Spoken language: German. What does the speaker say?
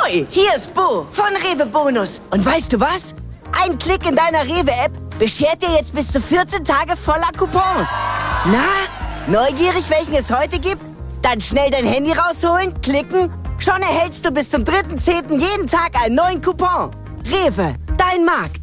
Ahoi, hier ist Bo von Rewe Bonus. Und weißt du was? Ein Klick in deiner Rewe-App beschert dir jetzt bis zu 14 Tage voller Coupons. Na, neugierig, welchen es heute gibt? Dann schnell dein Handy rausholen, klicken. Schon erhältst du bis zum 3.10. jeden Tag einen neuen Coupon. Rewe, dein Markt.